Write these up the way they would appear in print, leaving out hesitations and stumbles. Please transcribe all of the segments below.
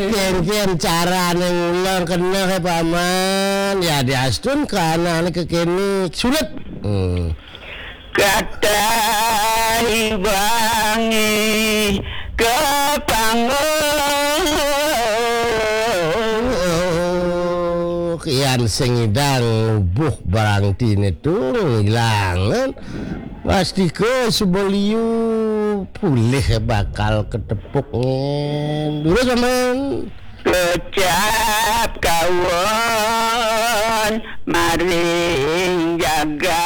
Kian carane ngulang kena ke paman. Ya diastun kana kekene sulit. Kata ibangi kepangun kian sing idang buh barang tine tuh ilangan pasti ke sebeliu pulih bakal ketepuk dulu zaman kecap kawan maring jaga.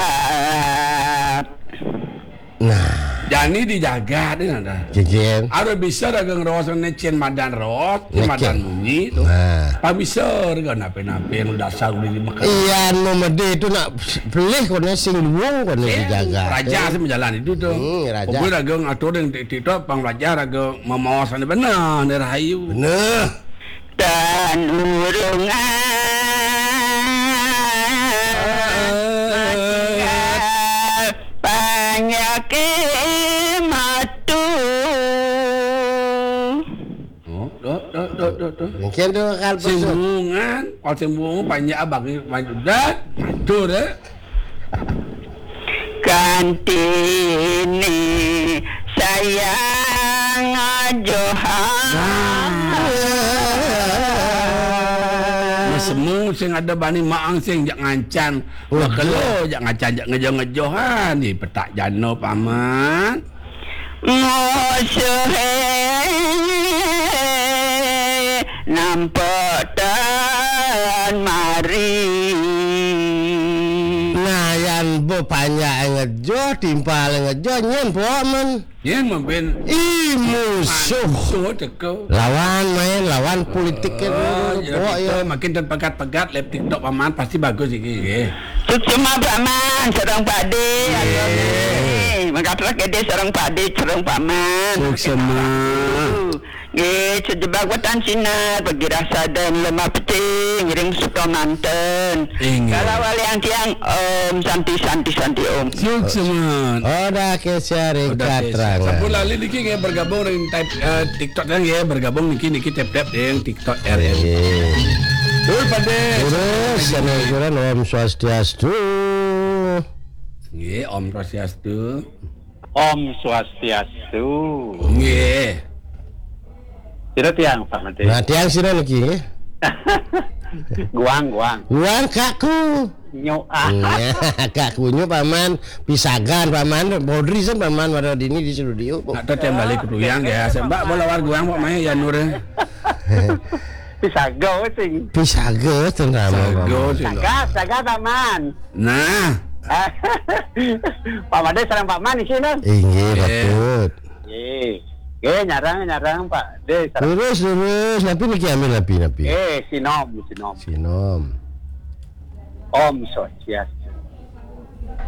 nah Jani dijaga deh nada. jejen Ada bisa dagang rawasan necen madan rot, madan munyi tuh. nah Pak bisa kan nape-nape yang dasar udah dimakan. iya nomede itu nak pelih kone sing luwung kone dijaga Raja sih menjalan itu tuh. raja Pokoknya dagang atur yang itu pang raja dagang memawasan benar dari rahayu. bener Dan urungan penyakit matu. mungkin tuh kan Sembungan, kalau sembungan banyak abang banyak dah, matu deh. Kantini sayang Johan. Semu sing ada bani maang sing jak ngancan. Wah kalau jak ngancan jak ngejoh-ngejohan di petak jano paman. Musuhe nampak dan mari. nah yan bo banyak ngejo timpal ngejo nyen pomen Yen mben musuh musuh teko. lawan politik itu Ya makin terpegat-pegat lep TikTok paman pasti bagus iki. Cuma paman serang pade mengatakan dia serang pade serang paman Suksema. Sejebak wetan sinar bagi rasa dan lemah peti ngirim suka manten kalau wali yang tiang om santi om Suksema. udah kesari katrang Sabu lali niki nge bergabung dengan TikTok yang ya bergabung niki tap-tap dengan TikTok RN. Dul pade. terus saneguran Om Swastiastu Nggih, Om Swastiastu. Om Swastiastu. Nggih. Tidak tiang Pak Mati. nah tiang sira niki Guang. uang kakku Nyo kakku nyu paman pisagan paman bodri sen paman pada dini di studio Nak tahu tiap balik ke Duyang ya. Mbak bola war guang kok main ya Nur. Pisago sing. pisaga tenama Go sih. Saga taman. Nah, Pak Made sareng Pak Man di sini. inggih betul Nyarang Pak De sareng. terus tapi niki ambil napi Sinom. sinom Om Swastiastu.